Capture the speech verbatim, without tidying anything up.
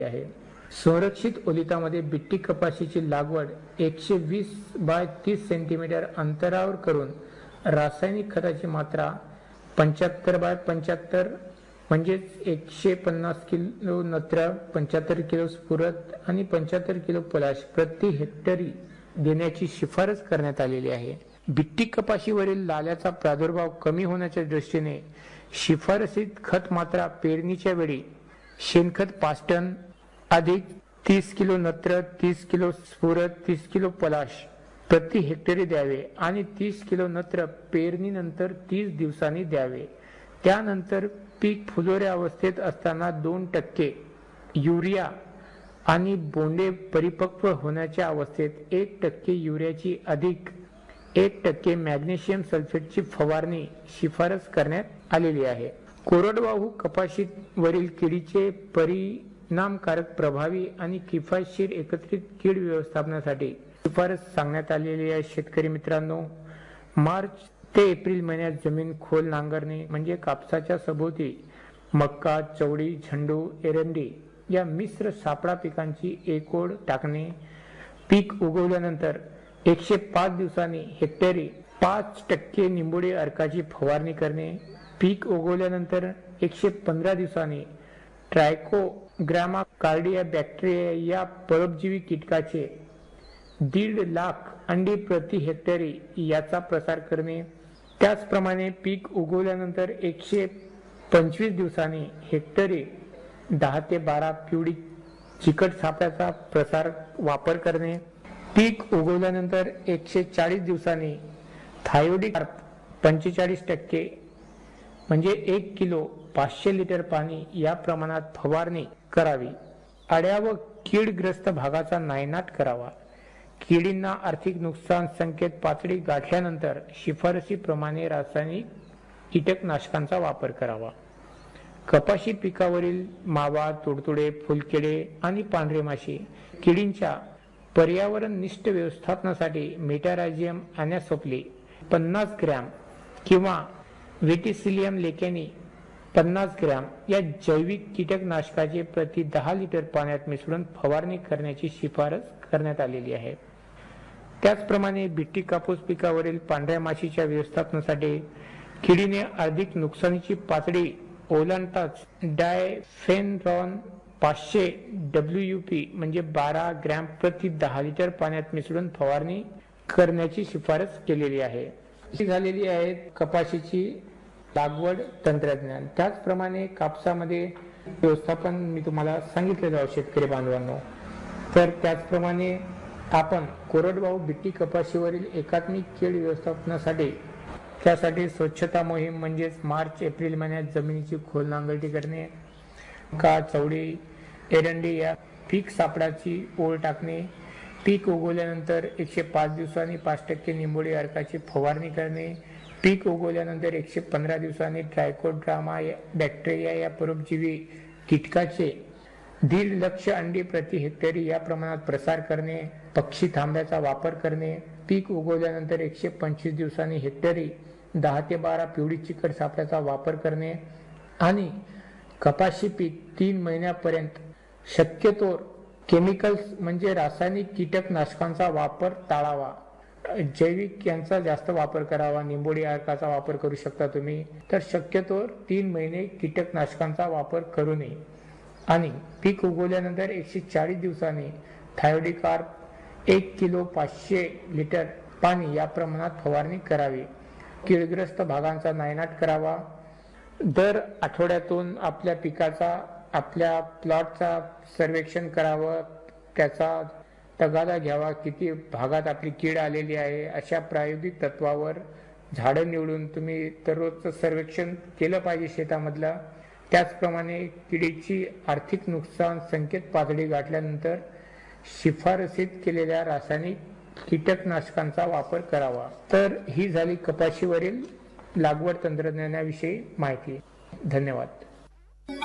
आहे. संरक्षित ओलितामध्ये बिट्टी कपाशीची लागवड एकशे वीस बाय तीस सेंटीमीटर अंतरावर करून रासायनिक खताची मात्रा पंच्याहत्तर बाय पंच्याहत्तर म्हणजेच एकशे पन्नास किलो नत्र, पंच्याहत्तर किलो स्फुरद आणि पंच्याहत्तर किलो पोलाश प्रति हेक्टरी देण्याची शिफारस करण्यात आलेली आहे. बिट्टी कपाशीवरील लाल्याचा प्रादुर्भाव कमी होण्याच्या दृष्टीने शिफारसीत खत मात्रा पेरणीच्या वेळी शेणखत पाच टन अधिक तीस किलो नत्र, तीस किलो स्फुरद, तीस किलो पोलाश प्रति हेक्टरी द्यावे आणि तीस किलो नत्र पेरणीनंतर तीस दिवसांनी द्यावे. त्यानंतर पीक फुलोऱ्या अवस्थेत असताना दोन टक्के युरिया आणि बोंडे परिपक्व होण्याच्या अवस्थेत एक टक्के युरियाची अधिक एक टक्के मॅग्नेशियम सल्फेटची फवारणी शिफारस करण्यात आलेली आहे. कोरडवाहू कपाशीवरील किडीचे परिणामकारक, प्रभावी आणि किफायतशीर एकत्रित कीड व्यवस्थापनासाठी शिफारस सांगण्यात आलेली आहे. शेतकरी मित्रांनो, मार्च ते एप्रिल महिन्यात जमीन खोल नांगरणे म्हणजे कापसाच्या सभोवती मक्का, चवळी, झेंडू, एरंडी या मिश्र सापळा पिकांची एकोड टाकणे. पीक उगवल्यानंतर एकशे पाच दिवसांनी हेक्टरी पाच टक्के निंबोळी अर्काची फवारणी करणे. पीक उगवल्यानंतर एकशे पंधरा दिवसांनी ट्रायकोग्रामा कार्डिया बॅक्टेरिया या परोपजीवी कीटकाचे दीड लाख अंडी प्रति हेक्टरी याचा प्रसार करणे. त्याचप्रमाणे पीक उगवल्यानंतर एकशे पंचवीस दिवसांनी हेक्टरी दहा ते बारा पिवळी चिकट सापळ्याचा प्रसार वापर करणे. पीक उगवल्यानंतर एकशे चाळीस दिवसांनी थायोडिकार्प पंचेचाळीस टक्के म्हणजे एक किलो पाचशे लिटर पाणी या प्रमाणात फवारणी करावी. अळ्या व कीडग्रस्त भागाचा नायनाट करावा. किडींना आर्थिक नुकसान संकेत पातळी गाठल्यानंतर शिफारसीप्रमाणे रासायनिक कीटकनाशकांचा वापर करावा. कपाशी पिकावरील मावा, तुडतुडे, फुलकिडे आणि पांढरे माशी किडींच्या पर्यावरण निष्ठ व्यवस्थापनासाठी मेटारायझियम ॲनासोप्ली पन्नास ग्रॅम किंवा व्हिटिसिलियम लेकेनी पन्नास ग्रॅम या जैविक कीटकनाशकाचे प्रति दहा लिटर पाण्यात मिसळून फवारणी करण्याची शिफारस करण्यात आलेली आहे. त्याचप्रमाणे बिट्टी कापूस पिकावरील पांढऱ्या माशीच्या व्यवस्थापनासाठी किडीने अधिक नुकसानीची पातळी ओलांडताच डायफेनरॉन पाचशे डब्ल्यू यू पी म्हणजे बारा ग्रॅम प्रति दहा लिटर पाण्यात मिसळून फवारणी करण्याची शिफारस केलेली आहे. झालेली आहे कपाशीची लागवड तंत्रज्ञान. त्याचप्रमाणे कापसामध्ये व्यवस्थापन मी तुम्हाला सांगितलेलं आहे शेतकरी बांधवांनो. तर त्याचप्रमाणे आपण कोरडवाहू बिट्टी कपाशीवरील एकात्मिक कीड व्यवस्थापनासाठी त्यासाठी स्वच्छता मोहीम म्हणजेच मार्च एप्रिल महिन्यात जमिनीची खोल नांगरणी करणे, का चवळी, एरंडी या पीक सापळाची ओळ टाकणे. पीक उगवल्यानंतर एकशे पाच दिवसांनी पाच टक्के निंबोळी अर्काची फवारणी करणे. पीक उगवल्यानंतर एकशे पंधरा दिवसांनी ट्रायकोड्रामा बॅक्टेरिया या परोपजीवी कीटकाचे दीड लक्ष अंडी प्रति हेक्टरी या प्रमाणात प्रसार करणे. पक्षी थांब्याचा वापर करणे. पीक उगवल्यानंतर एकशे पंचवीस दिवसांनी हेक्टरी दहा ते बारा पिवळी चिकट सापळ्याचा वापर करणे आणि कपाशी पीक तीन महिन्यापर्यंत शक्यतोवर केमिकल्स म्हणजे रासायनिक कीटकनाशकांचा वापर टाळावा. जैविक यांचा जास्त वापर करावा. निंबोळी अर्काचा वापर करू शकता तुम्ही. तर शक्यतोवर तीन महिने कीटकनाशकांचा वापर करू नये. आणि पीक उगवल्यानंतर एकशे चाळीस दिवसांनी थायोडिकार्प एक किलो पाचशे लिटर पाणी या प्रमाणात फवारणी करावी. कीडग्रस्त भागांचा नायनाट करावा. दर आठवड्यातून आपल्या पिकाचा आपल्या प्लॉटचा सर्वेक्षण करावं. त्याचा तगादा घ्यावा. किती भागात आपली कीड आलेली आहे. अशा प्रायोगिक तत्वावर झाडं निवडून तुम्ही दररोजचं सर्वेक्षण केलं पाहिजे शेतामधलं. त्याचप्रमाणे किडीची आर्थिक नुकसान संकेत पातळी गाठल्यानंतर शिफारसीत केलेल्या रासायनिक कीटकनाशकांचा वापर करावा. तर ही झाली कपाशीवरील लागवड तंत्रज्ञानाविषयी माहिती. धन्यवाद.